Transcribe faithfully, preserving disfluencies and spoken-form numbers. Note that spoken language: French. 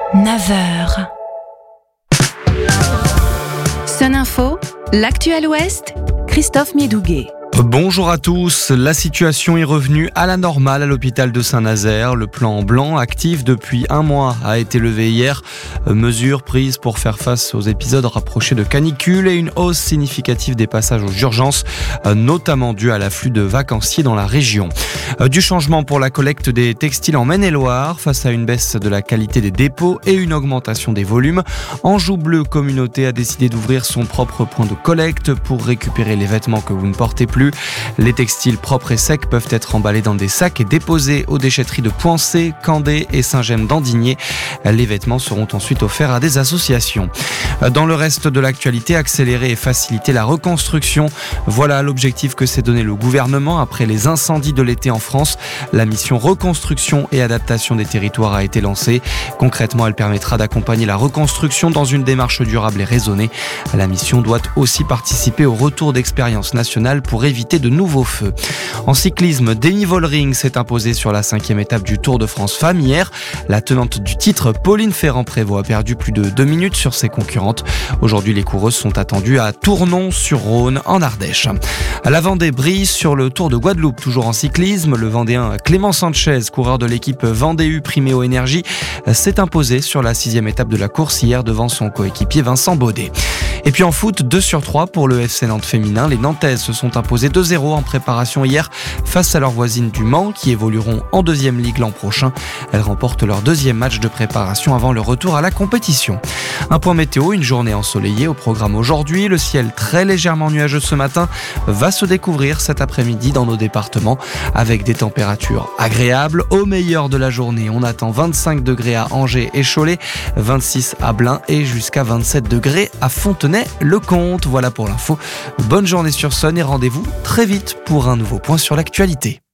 neuf heures. Sun Info, l'actuel Ouest, Christophe Miedouguet. Bonjour à tous, la situation est revenue à la normale à l'hôpital de Saint-Nazaire. Le plan blanc, actif depuis un mois, a été levé hier. Mesures prises pour faire face aux épisodes rapprochés de canicule et une hausse significative des passages aux urgences, notamment due à l'afflux de vacanciers dans la région. Du changement pour la collecte des textiles en Maine-et-Loire, face à une baisse de la qualité des dépôts et une augmentation des volumes. Anjou Bleu Communauté a décidé d'ouvrir son propre point de collecte pour récupérer les vêtements que vous ne portez plus. Les textiles propres et secs peuvent être emballés dans des sacs et déposés aux déchetteries de Poincé, Candé et Saint-Gemme-d'Andigné. Les vêtements seront ensuite offerts à des associations. Dans le reste de l'actualité, accélérer et faciliter la reconstruction. Voilà l'objectif que s'est donné le gouvernement après les incendies de l'été en France. La mission reconstruction et adaptation des territoires a été lancée. Concrètement, elle permettra d'accompagner la reconstruction dans une démarche durable et raisonnée. La mission doit aussi participer au retour d'expérience nationale pour éviter de nouveaux feux. En cyclisme, Denny Vollering s'est imposée sur la cinquième étape du Tour de France Femmes hier. La tenante du titre, Pauline Ferrand-Prévot, a perdu plus de deux minutes sur ses concurrentes. Aujourd'hui, les coureuses sont attendues à Tournon-sur-Rhône, en Ardèche. La Vendée brille sur le Tour de Guadeloupe, toujours en cyclisme. Le Vendéen Clément Sanchez, coureur de l'équipe Vendée U Priméo Énergie, s'est imposé sur la sixième étape de la course hier devant son coéquipier Vincent Baudet. Et puis en foot, deux sur trois pour le F C Nantes féminin. Les Nantaises se sont imposées deux zéro en préparation hier face à leurs voisines du Mans qui évolueront en deuxième ligue l'an prochain. Elles remportent leur deuxième match de préparation avant le retour à la compétition. Un point météo, une journée ensoleillée au programme aujourd'hui. Le ciel très légèrement nuageux ce matin va se découvrir cet après-midi dans nos départements avec des températures agréables. Au meilleur de la journée, on attend vingt-cinq degrés à Angers et Cholet, vingt-six à Blain et jusqu'à vingt-sept degrés à Fontenay-le-Comte. Voilà pour l'info. Bonne journée sur Sun et rendez-vous très vite pour un nouveau point sur l'actualité.